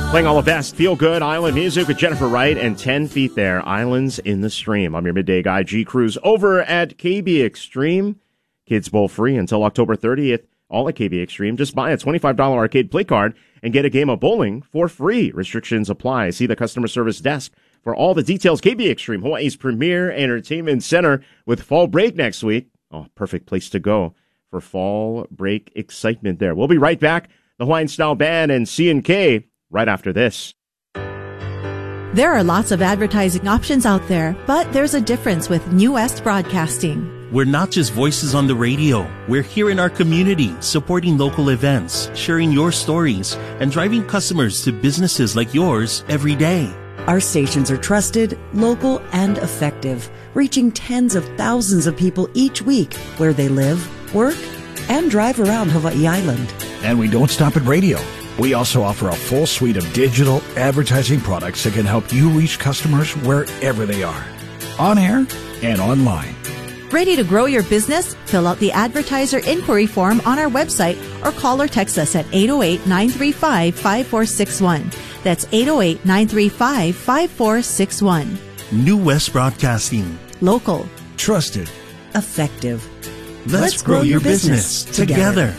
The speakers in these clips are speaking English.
Playing all the best feel-good island music with Jennifer Wright and 10 Feet There, Islands in the Stream. I'm your midday guy, G Cruz, over at KB Extreme. Kids Bowl free until October 30th, all at KB Extreme. Just buy a $25 arcade play card and get a game of bowling for free. Restrictions apply. See the customer service desk for all the details. KB Extreme, Hawaii's premier entertainment center with fall break next week. Oh, perfect place to go for fall break excitement there. We'll be right back. The Hawaiian Style Band and C&K right after this. There are lots of advertising options out there, but there's a difference with New West Broadcasting. We're not just voices on the radio. We're here in our community, supporting local events, sharing your stories, and driving customers to businesses like yours every day. Our stations are trusted, local, and effective, reaching tens of thousands of people each week where they live, work, and drive around Hawaii Island. And we don't stop at radio. We also offer a full suite of digital advertising products that can help you reach customers wherever they are, on air and online. Ready to grow your business? Fill out the advertiser inquiry form on our website or call or text us at 808-935-5461. That's 808-935-5461. New West Broadcasting. Local. Trusted. Effective. Let's grow your business together.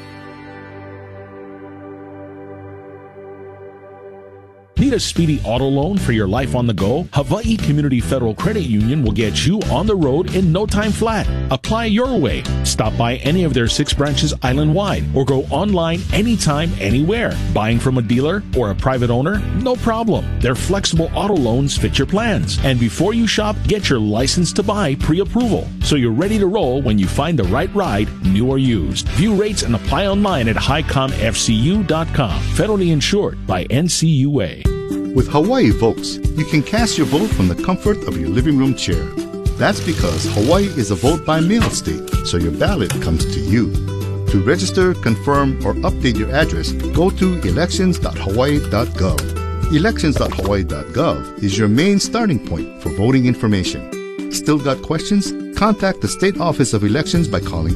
Need a speedy auto loan for your life on the go? Hawaii Community Federal Credit Union will get you on the road in no time flat. Apply your way. Stop by any of their 6 branches island-wide or go online anytime, anywhere. Buying from a dealer or a private owner? No problem. Their flexible auto loans fit your plans. And before you shop, get your license to buy pre-approval, so you're ready to roll when you find the right ride, new or used. View rates and apply online at highcomfcu.com. Federally insured by NCUA. With Hawaii Votes, you can cast your vote from the comfort of your living room chair. That's because Hawaii is a vote-by-mail state, so your ballot comes to you. To register, confirm, or update your address, go to elections.hawaii.gov. Elections.hawaii.gov is your main starting point for voting information. Still got questions? Contact the State Office of Elections by calling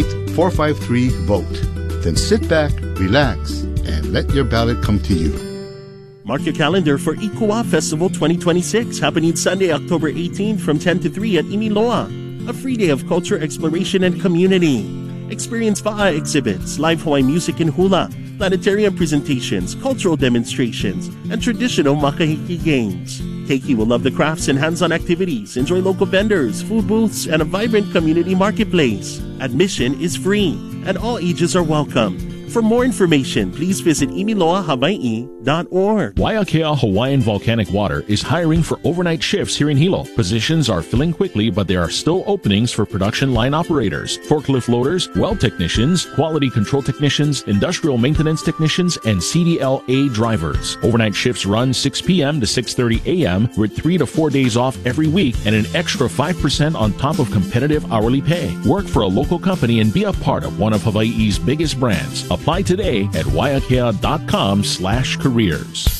808-453-VOTE. Then sit back, relax, and let your ballot come to you. Mark your calendar for Ikuwa Festival 2026, happening Sunday, October 18 from 10 to 3 at Imiloa. A free day of culture, exploration, and community. Experience Va'a exhibits, live Hawaiian music and hula, planetarium presentations, cultural demonstrations, and traditional makahiki games. Keiki will love the crafts and hands-on activities, enjoy local vendors, food booths, and a vibrant community marketplace. Admission is free, and all ages are welcome. For more information, please visit imiloahawaii.org. Waiakea Hawaiian Volcanic Water is hiring for overnight shifts here in Hilo. Positions are filling quickly, but there are still openings for production line operators, forklift loaders, well technicians, quality control technicians, industrial maintenance technicians, and CDLA drivers. Overnight shifts run 6 p.m. to 6:30 a.m. with 3 to 4 days off every week and an extra 5% on top of competitive hourly pay. Work for a local company and be a part of one of Hawaii's biggest brands. Apply today at waiakea.com/careers.